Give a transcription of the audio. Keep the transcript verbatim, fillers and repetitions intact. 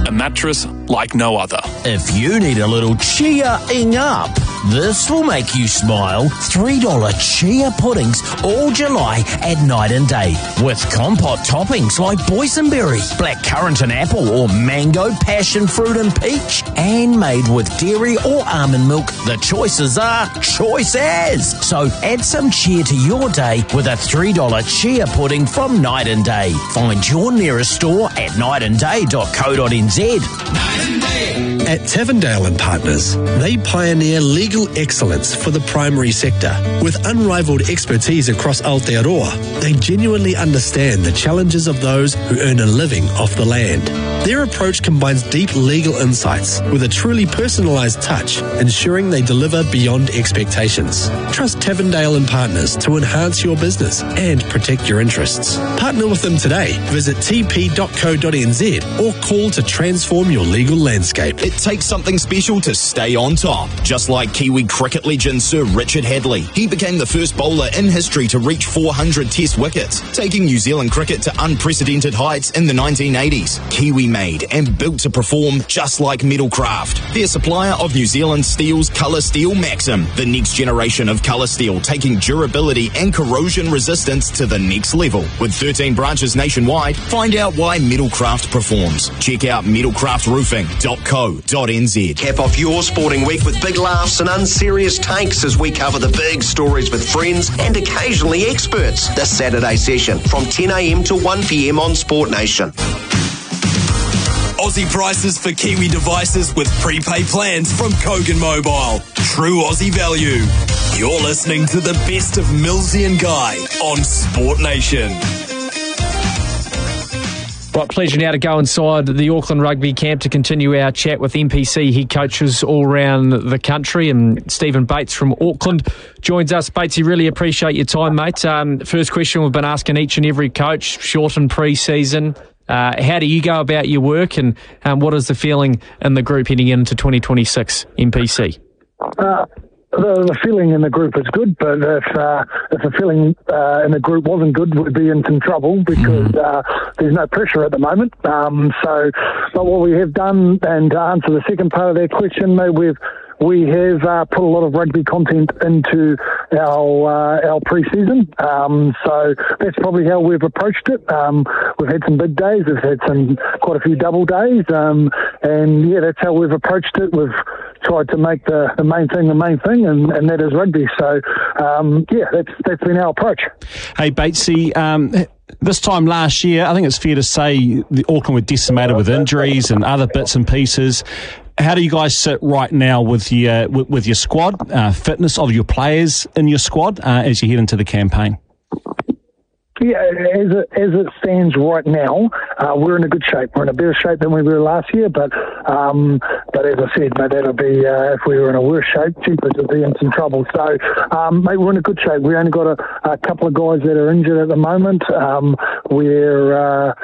a mattress like no other. If you need a little cheer-ing up, this will make you smile. three dollars chia puddings all July at Night and Day. With compote toppings like boysenberry, blackcurrant and apple, or mango, passion fruit and peach. And made with dairy or almond milk, the choices are choices. So add some cheer to your day with a three dollars chia pudding from Night and Day. Find your nearest store at night and day dot co dot n z. At Tavendale and Partners, they pioneer legal excellence for the primary sector. With unrivaled expertise across Aotearoa, they genuinely understand the challenges of those who earn a living off the land. Their approach combines deep legal insights with a truly personalised touch, ensuring they deliver beyond expectations. Trust Tavendale and Partners to enhance your business and protect your interests. Partner with them today. Visit t p dot co dot n z or call to transform your legal landscape. It takes something special to stay on top, just like Kiwi cricket legend Sir Richard Hadley. He became the first bowler in history to reach four hundred test wickets, taking New Zealand cricket to unprecedented heights in the nineteen eighties. Kiwi made and built to perform just like Metalcraft. They're supplier of New Zealand Steel's Colour Steel Maxim, the next generation of colour steel, taking durability and corrosion resistance to the next level. With thirteen branches nationwide, find out why Metalcraft performs. Check out metalcraft roofing dot co dot n z. Cap off your sporting week with big laughs and unserious takes as we cover the big stories with friends and occasionally experts. This Saturday session from ten a m to one p m on Sport Nation. Aussie prices for Kiwi devices with prepaid plans from Kogan Mobile. True Aussie value. You're listening to the best of Millsy and Guy on Sport Nation. Right, pleasure now to go inside the Auckland Rugby camp to continue our chat with N P C head coaches all around the country. And Stephen Bates from Auckland joins us. Batesy, really appreciate your time, mate. Um, first question we've been asking each and every coach, shortened pre-season. Uh, how do you go about your work, and um, what is the feeling in the group heading into twenty twenty-six, N P C? Uh, the, the feeling in the group is good, but if uh, if the feeling uh, in the group wasn't good, we'd be in some trouble because uh, there's no pressure at the moment. Um, so, but what we have done, and to answer the second part of that question, mate, we've We have uh, put a lot of rugby content into our uh, our pre-season, um, so that's probably how we've approached it. Um, we've had some big days, we've had some quite a few double days, um, and yeah, that's how we've approached it. We've tried to make the, the main thing the main thing, and, and that is rugby. So um, yeah, that's that's been our approach. Hey Batesy, um, this time last year, I think it's fair to say the Auckland were decimated with injuries and other bits and pieces. How do you guys sit right now with your with, with your squad, uh, fitness of your players in your squad uh, as you head into the campaign? Yeah, as it, as it stands right now, uh, we're in a good shape. We're in a better shape than we were last year, but um, but as I said, mate, that'll be uh, if we were in a worse shape, Jeepers would be in some trouble. So, um, mate, we're in a good shape. We only got a, a couple of guys that are injured at the moment. Um, we're uh,